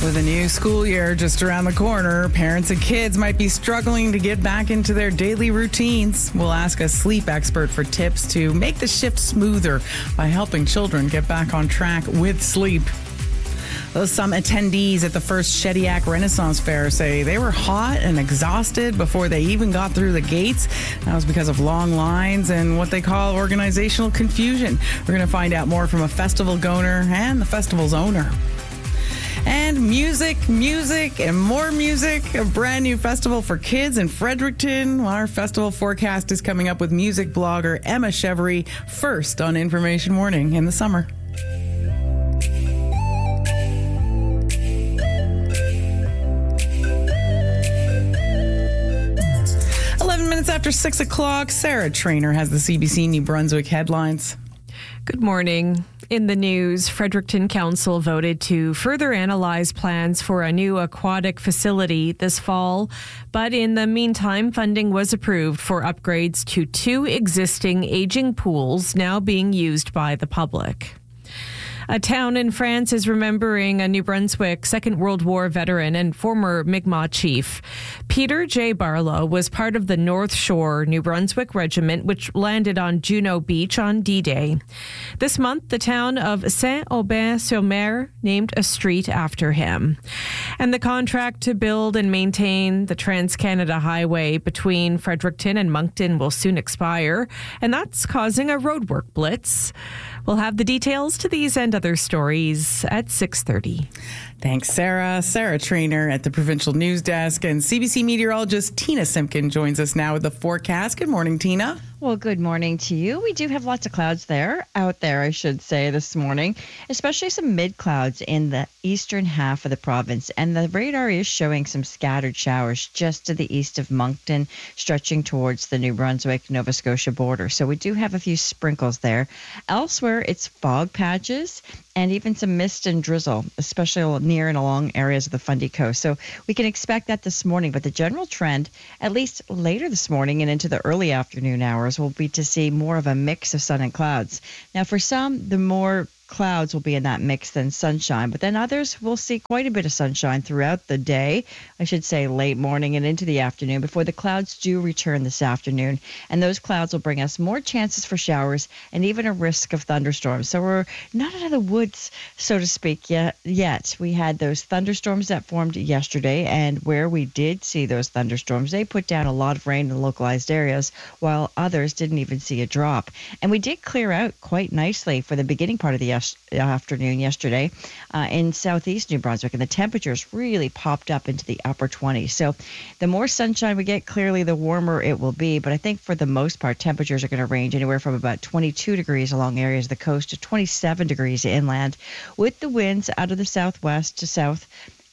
With a new school year just around the corner, parents and kids might be struggling to get back into their daily routines. We'll ask a sleep expert for tips to make the shift smoother by helping children get back on track with sleep. Some attendees at the first Shediac Renaissance Fair say they were hot and exhausted before they even got through the gates. That was because of long lines and what they call organizational confusion. We're going to find out more from a festival goer and the festival's owner. And music, and more music. A brand new festival for kids in Fredericton. Our festival forecast is coming up with music blogger Emma Chevery first on Information Morning in the summer. Minutes after 6 o'clock, Sarah Trainer has the CBC New Brunswick headlines. Good morning. In the news, Fredericton Council voted to further analyze plans for a new aquatic facility this fall. But in the meantime, funding was approved for upgrades to 2 existing aging pools now being used by the public. A town in France is remembering a New Brunswick Second World War veteran and former Mi'kmaq chief. Peter J. Barlow was part of the North Shore New Brunswick Regiment, which landed on Juno Beach on D-Day. This month, the town of Saint-Aubin-sur-Mer named a street after him. And the contract to build and maintain the Trans-Canada Highway between Fredericton and Moncton will soon expire, and that's causing a roadwork blitz. We'll have the details to these and other stories at 6:30. Thanks, Sarah. Sarah Trainer at the Provincial News Desk, and CBC meteorologist Tina Simpkin joins us now with the forecast. Good morning, Tina. Well, good morning to you. We do have lots of clouds out there, I should say, this morning, especially some mid-clouds in the eastern half of the province. And the radar is showing some scattered showers just to the east of Moncton, stretching towards the New Brunswick-Nova Scotia border. So we do have a few sprinkles there. Elsewhere, it's fog patches and even some mist and drizzle, especially near and along areas of the Fundy Coast. So we can expect that this morning, but the general trend, at least later this morning and into the early afternoon hours, will be to see more of a mix of sun and clouds. Now, for some, the more clouds will be in that mix than sunshine, but then others will see quite a bit of sunshine throughout the day, I should say late morning and into the afternoon, before the clouds do return this afternoon. And those clouds will bring us more chances for showers and even a risk of thunderstorms. So we're not out of the woods, so to speak, yet. We had those thunderstorms that formed yesterday, and where we did see those thunderstorms, they put down a lot of rain in localized areas, while others didn't even see a drop. And we did clear out quite nicely for the beginning part of the afternoon yesterday in southeast New Brunswick, and the temperatures really popped up into the upper 20s. So the more sunshine we get, clearly the warmer it will be. But I think for the most part, temperatures are going to range anywhere from about 22 degrees along areas of the coast to 27 degrees inland, with the winds out of the southwest to south,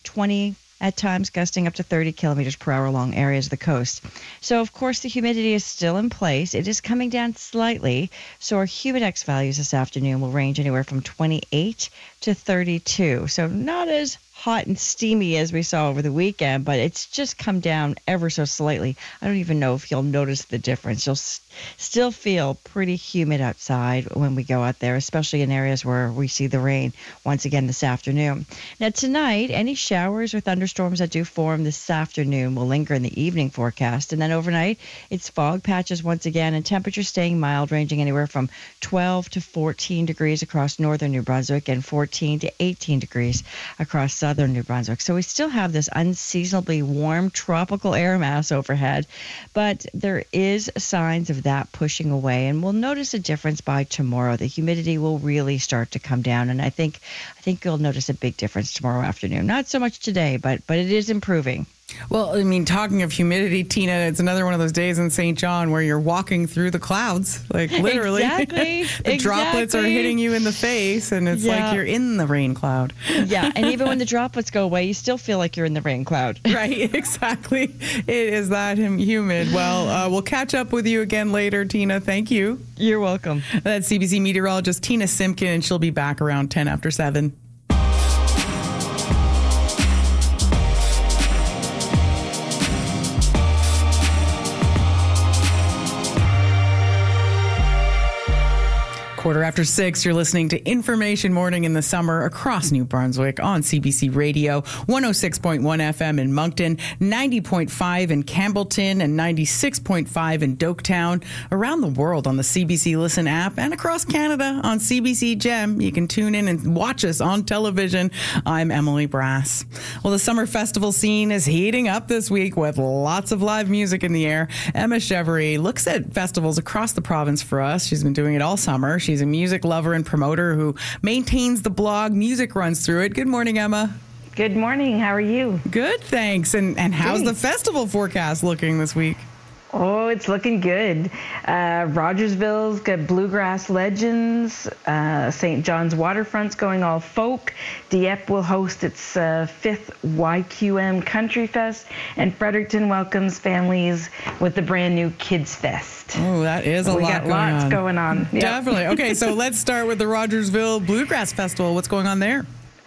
20 at times gusting up to 30 kilometers per hour along areas of the coast. So, of course, the humidity is still in place. It is coming down slightly. So our Humidex values this afternoon will range anywhere from 28 to 32. So not as hot and steamy as we saw over the weekend, but it's just come down ever so slightly. I don't even know if you'll notice the difference. You'll still feel pretty humid outside when we go out there, especially in areas where we see the rain once again this afternoon. Now tonight, any showers or thunderstorms that do form this afternoon will linger in the evening forecast, and then overnight it's fog patches once again, and temperatures staying mild, ranging anywhere from 12 to 14 degrees across northern New Brunswick and 14 to 18 degrees across southern New Brunswick. So we still have this unseasonably warm tropical air mass overhead, but there is signs of that pushing away, and we'll notice a difference by tomorrow. The humidity will really start to come down, and I think you'll notice a big difference tomorrow afternoon. Not so much today, but it is improving. Well, I mean, talking of humidity, Tina, it's another one of those days in St. John where you're walking through the clouds, like literally. Exactly. The droplets are hitting you in the face, and it's like you're in the rain cloud. Yeah, and even when the droplets go away, you still feel like you're in the rain cloud. Right, exactly. It is that humid. Well, we'll catch up with you again later, Tina. Thank you. You're welcome. That's CBC meteorologist Tina Simpkin, and she'll be back around 10 after 7. 6:15, you're listening to Information Morning in the Summer across New Brunswick on CBC Radio, 106.1 FM in Moncton, 90.5 in Campbellton, and 96.5 in Doketown. Around the world on the CBC Listen app and across Canada on CBC Gem. You can tune in and watch us on television. I'm Emily Brass. Well, the summer festival scene is heating up this week with lots of live music in the air. Emma Chevery looks at festivals across the province for us. She's been doing it all summer. She's a music lover and promoter who maintains the blog Music Runs Through It. Good morning, Emma. Good morning. How are you? Good, thanks. And how's the festival forecast looking this week? Oh, it's looking good. Rogersville's got Bluegrass Legends. St. John's Waterfront's going all folk. Dieppe will host its fifth YQM Country Fest. And Fredericton welcomes families with the brand new Kids Fest. Oh, that is a lot going on. We got lots going on. Yep. Definitely. Okay, so let's start with the Rogersville Bluegrass Festival. What's going on there?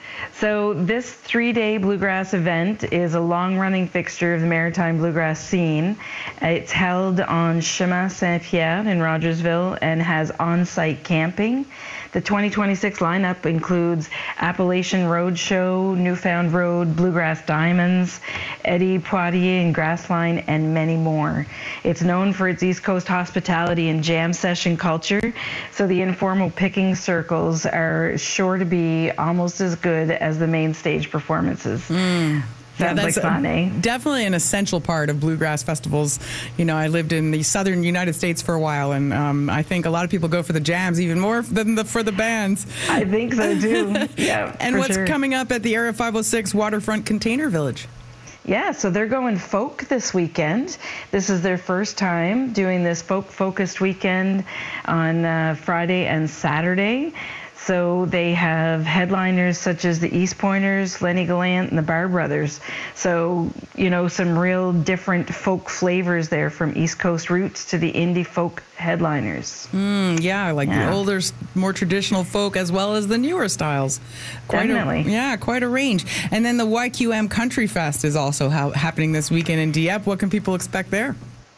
So this 3-day bluegrass event is a long-running fixture of the maritime bluegrass scene. It's held on Chemin Saint-Pierre in Rogersville and has on-site camping. The 2026 lineup includes Appalachian Roadshow, Newfound Road, Bluegrass Diamonds, Eddie Poitier and Grassline, and many more. It's known for its East Coast hospitality and jam session culture, so the informal picking circles are sure to be almost as good as the main stage performances. Yeah, Sounds like fun, eh? Definitely an essential part of bluegrass festivals. You know, I lived in the southern United States for a while, and I think a lot of people go for the jams even more than for the bands. I think so, too. Yeah, and what's coming up at the Area 506 Waterfront Container Village? Yeah, so they're going folk this weekend. This is their first time doing this folk-focused weekend on Friday and Saturday. So they have headliners such as the East Pointers, Lenny Gallant, and the Bar Brothers. So, you know, some real different folk flavors there, from East Coast roots to the indie folk headliners. The older, more traditional folk as well as the newer styles. Definitely. Quite a range. And then the YQM Country Fest is also happening this weekend in Dieppe. What can people expect there?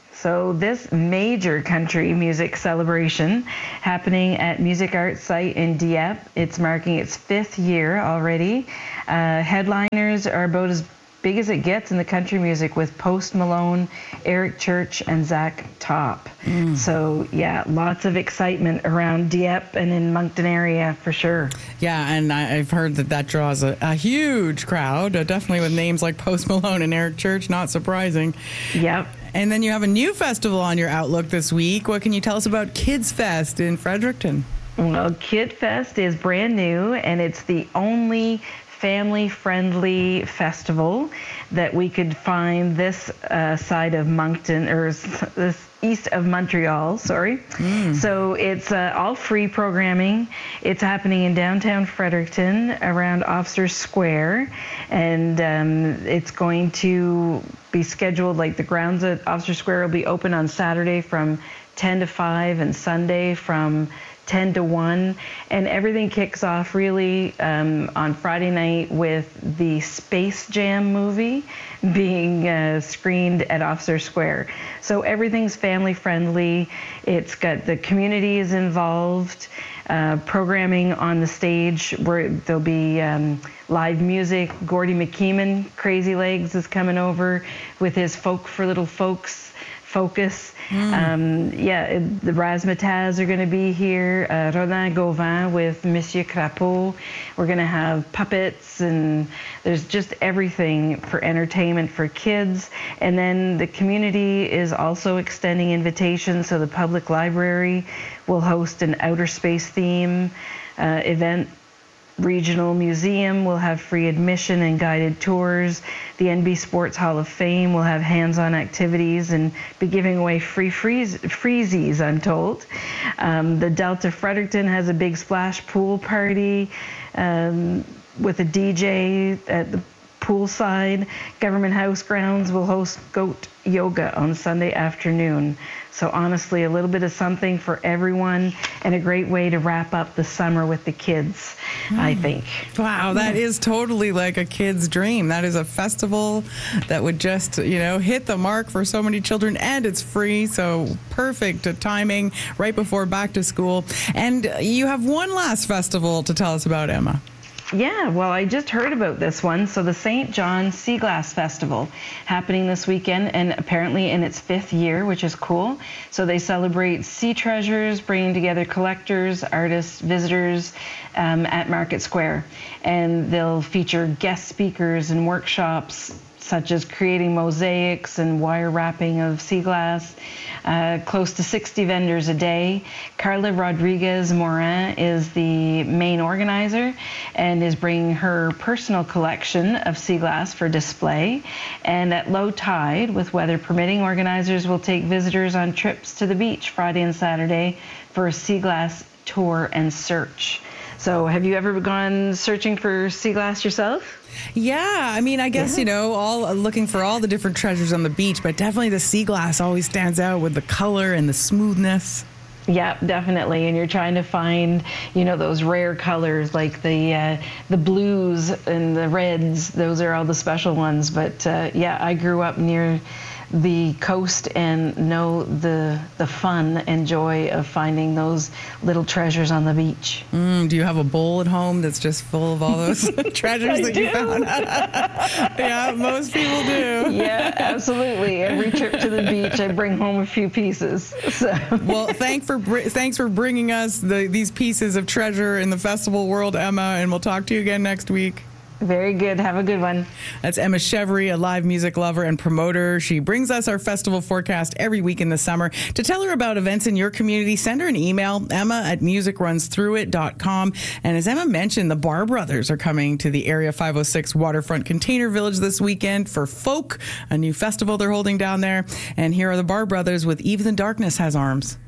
So this major country music celebration happening at Music Arts Site in Dieppe. It's marking its 5th year already. Headliners are about as big as it gets in the country music, with Post Malone, Eric Church, and Zach Top. So, yeah, lots of excitement around Dieppe and in Moncton area for sure. Yeah, and I've heard that draws a huge crowd, definitely with names like Post Malone and Eric Church, not surprising. Yep. And then you have a new festival on your Outlook this week. What can you tell us about Kids Fest in Fredericton? Well, Kid Fest is brand new, and it's the only family-friendly festival that we could find this side of Moncton, or this east of Montreal, sorry. So it's all free programming. It's happening in downtown Fredericton around Officer Square, and it's going to be scheduled, like the grounds at Officer Square will be open on Saturday from 10 to 5 and Sunday from 10 to 1, and everything kicks off really on Friday night with the Space Jam movie being screened at Officer Square. So everything's family friendly. It's got the community is involved. Programming on the stage where there'll be live music. Gordy McKeeman, Crazy Legs, is coming over with his Folk for Little Folks focus. The Razzmatazz are going to be here. Roland Gauvin with Monsieur Crapeau. We're going to have puppets, and there's just everything for entertainment for kids. And then the community is also extending invitations, so the public library will host an outer space theme event. Regional Museum will have free admission and guided tours. The NB Sports Hall of Fame will have hands-on activities and be giving away free freezies, I'm told. The Delta Fredericton has a big splash pool party with a DJ at the poolside. Government House grounds will host goat yoga on Sunday afternoon. So honestly, a little bit of something for everyone and a great way to wrap up the summer with the kids, I think. Wow, that is totally like a kid's dream. That is a festival that would just, hit the mark for so many children, and it's free, so perfect timing right before back to school. And you have one last festival to tell us about, Emma. Yeah, well, I just heard about this one. So the St. John Sea Glass Festival happening this weekend, and apparently in its 5th year, which is cool. So they celebrate sea treasures, bringing together collectors, artists, visitors at Market Square. And they'll feature guest speakers and workshops such as creating mosaics and wire wrapping of sea glass. Close to 60 vendors a day. Carla Rodriguez Morin is the main organizer and is bringing her personal collection of sea glass for display. And at low tide, with weather permitting, organizers will take visitors on trips to the beach Friday and Saturday for a sea glass tour and search. So have you ever gone searching for sea glass yourself? Yeah, I mean, I guess, all looking for all the different treasures on the beach, but definitely the sea glass always stands out with the color and the smoothness. Yeah, definitely. And you're trying to find, those rare colors like the blues and the reds. Those are all the special ones. But I grew up near the coast and know the fun and joy of finding those little treasures on the beach. Do you have a bowl at home that's just full of all those treasures that you found? Yeah, most people do. Yeah, absolutely. Every trip to the beach, I bring home a few pieces. So. Well, thanks for bringing us these pieces of treasure in the festival world, Emma, and we'll talk to you again next week. Very good. Have a good one. That's Emma Chevry, a live music lover and promoter. She brings us our festival forecast every week in the summer. To tell her about events in your community, send her an email, emma@musicrunsthroughit.com. And as Emma mentioned, the Bar Brothers are coming to the Area 506 Waterfront Container Village this weekend for Folk, a new festival they're holding down there. And here are the Bar Brothers with Even the Darkness Has Arms.